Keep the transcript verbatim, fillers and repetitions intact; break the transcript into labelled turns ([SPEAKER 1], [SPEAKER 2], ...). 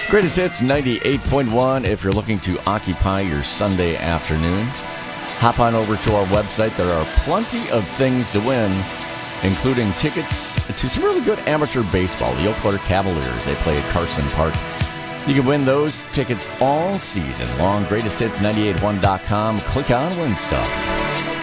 [SPEAKER 1] Greatest Hits ninety-eight point one. If you're looking to occupy your Sunday afternoon, hop on over to our website. There are plenty of things to win, including tickets to some really good amateur baseball. The Eau Claire Cavaliers, they play at Carson Park. You can win those tickets all season long. greatest hits nine eight one dot com. Click on Win Stuff.